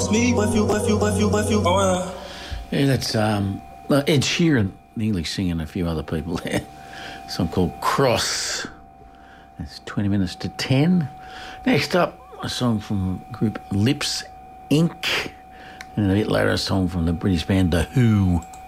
Yeah, that's Ed Sheeran, nearly singing a few other people there. A song called Cross. It's 20 minutes to 10. Next up, a song from group Lips Inc. And a bit later, a song from the British band The Who.